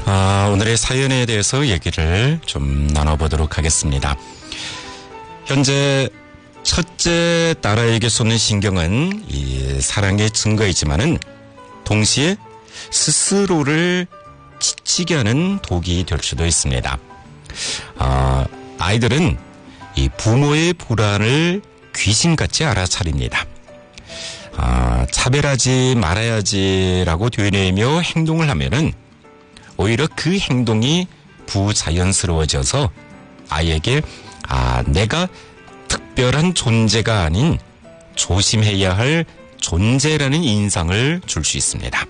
오늘의 사연에 대해서 얘기를 좀 나눠보도록 하겠습니다. 현재 첫째 딸아이에게 쏟는 신경은 이 사랑의 증거이지만은 동시에 스스로를 지치게 하는 독이 될 수도 있습니다. 아이들은 이 부모의 불안을 귀신같이 알아차립니다. 차별하지 말아야지라고 되뇌이며 행동을 하면은 오히려 그 행동이 부자연스러워져서 아이에게 내가 특별한 존재가 아닌 조심해야 할 존재라는 인상을 줄 수 있습니다.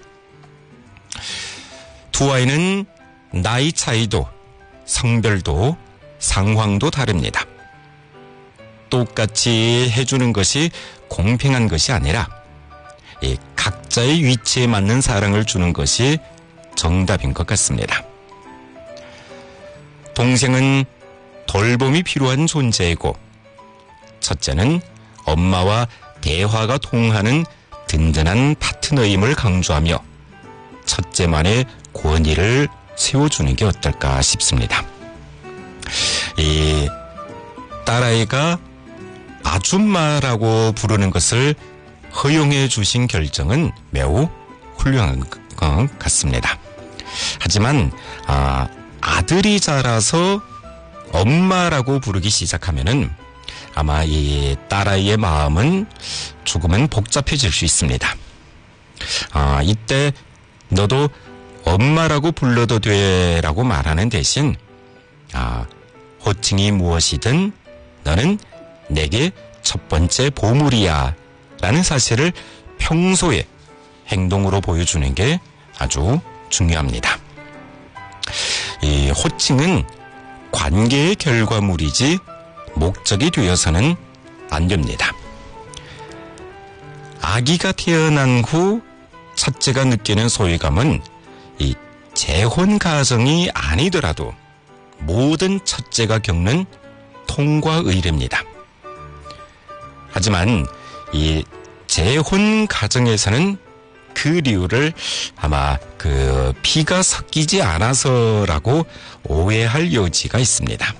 두 아이는 나이 차이도 성별도 상황도 다릅니다. 똑같이 해주는 것이 공평한 것이 아니라 각자의 위치에 맞는 사랑을 주는 것이 정답인 것 같습니다. 동생은 돌봄이 필요한 존재이고 첫째는 엄마와 대화가 통하는 든든한 파트너임을 강조하며 첫째만의 권위를 세워주는 게 어떨까 싶습니다. 이 딸아이가 아줌마라고 부르는 것을 허용해 주신 결정은 매우 훌륭한 것 같습니다. 하지만 아들이 자라서 엄마라고 부르기 시작하면은 아마 이 딸아이의 마음은 조금은 복잡해질 수 있습니다. 이때 너도 엄마라고 불러도 돼라고 말하는 대신 호칭이 무엇이든 너는 내게 첫 번째 보물이야 라는 사실을 평소에 행동으로 보여주는 게 아주 중요합니다. 이 호칭은 관계의 결과물이지 목적이 되어서는 안 됩니다. 아기가 태어난 후 첫째가 느끼는 소외감은 이 재혼 가정이 아니더라도 모든 첫째가 겪는 통과 의례입니다. 하지만 이 재혼 가정에서는 그 이유를 아마 피가 섞이지 않아서라고 오해할 여지가 있습니다.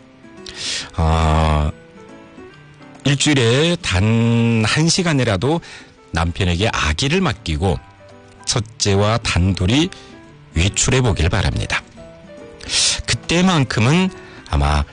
일주일에 단 1시간이라도 남편에게 아기를 맡기고 첫째와 단둘이 외출해 보길 바랍니다. 그때만큼은 아마